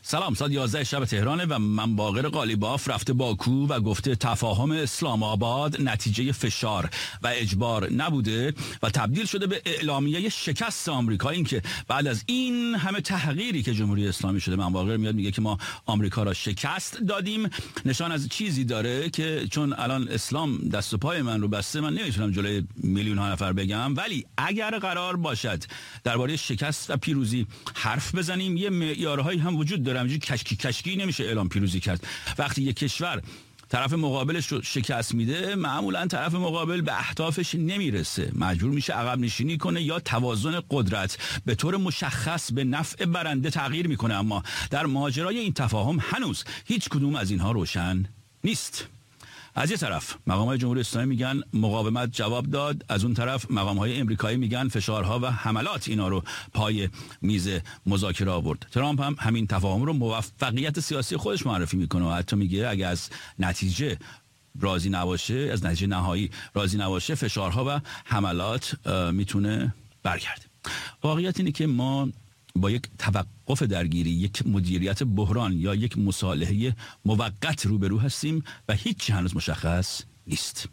سلام، ساعت 11 شب تهرانه و من باقر قالیباف رفته باکو و گفته تفاهم اسلام آباد نتیجه فشار و اجبار نبوده و تبدیل شده به اعلامیه شکست آمریکا. این که بعد از این همه تحقیری که جمهوری اسلامی شده، من باقر میاد میگه که ما آمریکا را شکست دادیم، نشان از چیزی داره که چون الان اسلام دست و پای من رو بسته، من نمیتونم جلوی میلیون ها نفر بگم، ولی اگر قرار باشد درباره شکست و پیروزی حرف بزنیم، یه معیارهایی هم وجود داره. همینجوری کشکی نمیشه اعلام پیروزی کرد. وقتی یک کشور طرف مقابلش رو شکست میده، معمولا طرف مقابل به اهدافش نمیرسه، مجبور میشه عقب نشینی کنه یا توازن قدرت به طور مشخص به نفع برنده تغییر میکنه. اما در ماجرای این تفاهم هنوز هیچ کدوم از اینها روشن نیست. از یه طرف مقام‌های جمهوری اسلامی میگن مقاومت جواب داد، از اون طرف مقام‌های امریکایی میگن فشارها و حملات اینا رو پای میز مذاکره آورد. ترامپ هم همین تفاهم رو موفقیت سیاسی خودش معرفی میکنه و حتی میگه اگه از نتیجه راضی نباشه، از نتیجه نهایی راضی نباشه، فشارها و حملات میتونه برگرده. واقعیت اینه که ما با یک توقف درگیری، یک مدیریت بحران یا یک مصالحه موقت روبرو هستیم و هیچ هنوز مشخص نیست.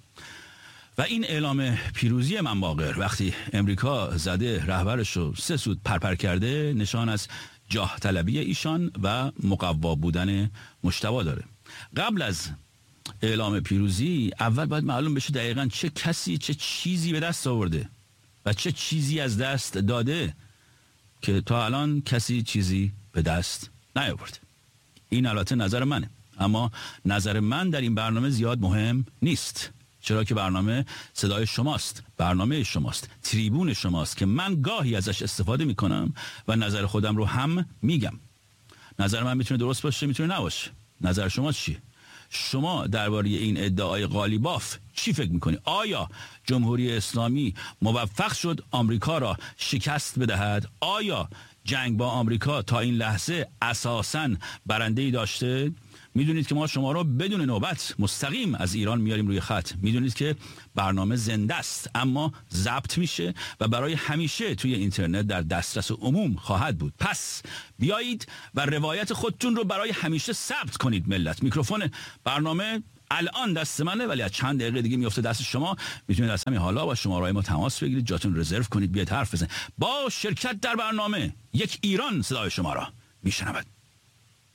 و این اعلام پیروزی من باقر وقتی امریکا زده رهبرش رو 3 سود پرپر کرده، نشان از جاه طلبی ایشان و مقوا بودن مجتبی داره. قبل از اعلام پیروزی اول باید معلوم بشه دقیقاً چه کسی چه چیزی به دست آورده و چه چیزی از دست داده که تا الان کسی چیزی به دست نیاورد. این البته نظر منه، اما نظر من در این برنامه زیاد مهم نیست، چرا که برنامه صدای شماست، برنامه شماست، تریبون شماست که من گاهی ازش استفاده میکنم و نظر خودم رو هم میگم. نظر من میتونه درست باشه، میتونه نباشه. نظر شما چیه؟ شما درباره این ادعای قالیباف چی فکر میکنی؟ آیا جمهوری اسلامی موفق شد آمریکا را شکست بدهد؟ آیا جنگ با آمریکا تا این لحظه اساساً برنده‌ای داشته؟ میدونید که ما شما را بدون نوبت مستقیم از ایران میاریم روی خط. میدونید که برنامه زنده است، اما ضبط میشه و برای همیشه توی اینترنت در دسترس عموم خواهد بود. پس بیایید و روایت خودتون رو برای همیشه ثبت کنید ملت. میکروفون برنامه الان دست منه، ولی از چند دقیقه دیگه میفته دست شما. میتونید از همین حالا با شماره‌های ما تماس بگیرید، جاتون رزرو کنید، بیاید حرف بزنید. با شرکت در برنامه یک ایران صدای شما را میشنود.